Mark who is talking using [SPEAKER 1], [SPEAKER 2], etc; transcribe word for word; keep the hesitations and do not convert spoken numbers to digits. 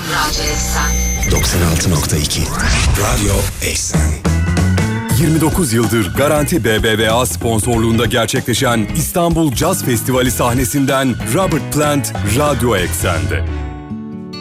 [SPEAKER 1] Radyo Eksen.
[SPEAKER 2] doksan altı nokta iki Radyo Eksen.
[SPEAKER 3] yirmi dokuz yıldır Garanti B B V A sponsorluğunda gerçekleşen İstanbul Caz Festivali sahnesinden Robert Plant Radyo Eksen'de.